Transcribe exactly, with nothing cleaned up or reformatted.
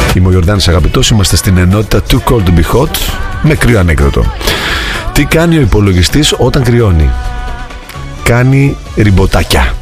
Είμαι ο Ιορδάνης Αγαπητός, είμαστε στην ενότητα Too Cold to Be Hot με κρύο ανέκδοτο. Τι κάνει ο υπολογιστής όταν κρυώνει? Κάνει ριμποτάκια.